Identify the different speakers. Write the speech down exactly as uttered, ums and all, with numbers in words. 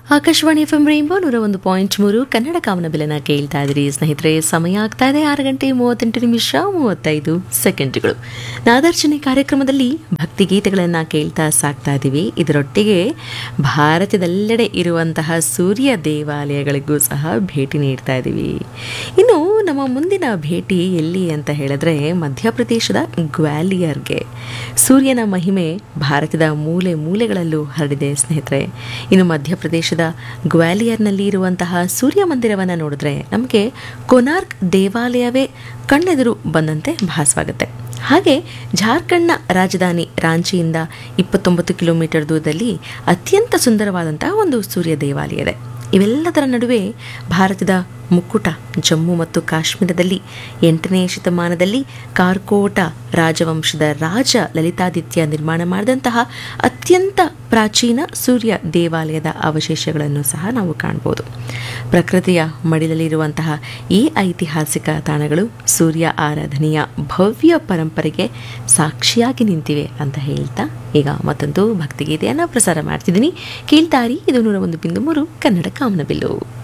Speaker 1: Akashvani F M rainbow ನೂರ ಒಂದು point ಮೂರು ಕನ್ನಡ ಕಾಮನಬಿಲನ ಕೇಳ್ತಾ ಇದ್ರಿ ಸ್ನೇಹಿತರೆ. ಸಮಯ ಆಗ್ತಾ ಇದೆ ಆರು ಗಂಟೆ ಮೂವತ್ತೆಂಟು ನಿಮಿಷ ಮೂವತ್ತೈದು ಸೆಕೆಂಡ್ಗಳು. ನಾದಾರ್ಚನೆ ಕಾರ್ಯಕ್ರಮದಲ್ಲಿ ಭಕ್ತಿಗೀತೆಗಳನ್ನು ಕೇಳ್ತಾ ಸಾಕ್ತಾ ಇದ್ದೀವಿ. ಇದರೊಟ್ಟಿಗೆ ಭಾರತದೆಲ್ಲೆಡೆ ಇರುವಂತಹ ಸೂರ್ಯ ದೇವಾಲಯಗಳಿಗೂ ಸಹ ಭೇಟಿ ನೀಡ್ತಾ ಇದ್ದೀವಿ. ಇನ್ನು ನಮ್ಮ ಮುಂದಿನ ಭೇಟಿ ಎಲ್ಲಿ ಅಂತ ಹೇಳಿದ್ರೆ ಮಧ್ಯಪ್ರದೇಶದ ಗ್ವಾಲಿಯರ್ಗೆ. ಸೂರ್ಯನ ಮಹಿಮೆ ಭಾರತದ ಮೂಲೆ ಮೂಲೆಗಳಲ್ಲೂ ಹರಡಿದೆ ಸ್ನೇಹಿತರೆ. ಇನ್ನು ಮಧ್ಯಪ್ರದೇಶದ ಗ್ವಾಲಿಯರ್ನಲ್ಲಿ ಇರುವಂತಹ ಸೂರ್ಯ ಮಂದಿರವನ್ನು ನೋಡಿದ್ರೆ ನಮಗೆ ಕೊನಾರ್ಕ್ ದೇವಾಲಯವೇ ಕಣ್ಣೆದುರು ಬಂದಂತೆ ಭಾಸವಾಗುತ್ತೆ. ಹಾಗೆ ಜಾರ್ಖಂಡ್ನ ರಾಜಧಾನಿ ರಾಂಚಿಯಿಂದ ಇಪ್ಪತ್ತೊಂಬತ್ತು ಕಿಲೋಮೀಟರ್ ದೂರದಲ್ಲಿ ಅತ್ಯಂತ ಸುಂದರವಾದಂತಹ ಒಂದು ಸೂರ್ಯ ದೇವಾಲಯ ಇದೆ. ಇವೆಲ್ಲದರ ನಡುವೆ ಭಾರತದ ಮುಕ್ಕುಟ ಜಮ್ಮು ಮತ್ತು ಕಾಶ್ಮೀರದಲ್ಲಿ ಎಂಟನೇ ಶತಮಾನದಲ್ಲಿ ಕಾರ್ಕೋಟ ರಾಜವಂಶದ ರಾಜ ಲಲಿತಾದಿತ್ಯ ನಿರ್ಮಾಣ ಮಾಡಿದಂತಹ ಅತ್ಯಂತ ಪ್ರಾಚೀನ ಸೂರ್ಯ ದೇವಾಲಯದ ಅವಶೇಷಗಳನ್ನು ಸಹ ನಾವು ಕಾಣ್ಬೋದು. ಪ್ರಕೃತಿಯ ಮಡಿಲಲ್ಲಿರುವಂತಹ ಈ ಐತಿಹಾಸಿಕ ತಾಣಗಳು ಸೂರ್ಯ ಆರಾಧನೆಯ ಭವ್ಯ ಪರಂಪರೆಗೆ ಸಾಕ್ಷಿಯಾಗಿ ನಿಂತಿವೆ ಅಂತ ಹೇಳ್ತಾ ಈಗ ಮತ್ತೊಂದು ಭಕ್ತಿಗೀತೆಯನ್ನು ಪ್ರಸಾರ ಮಾಡ್ತಿದ್ದೀನಿ. ಕೇಳ್ತಾರಿ, ಇದು ನೂರ ಒಂದು ಬಿಂದು ಮೂರು ಕನ್ನಡ ಕಾಮನಬಿಲ್ಲು.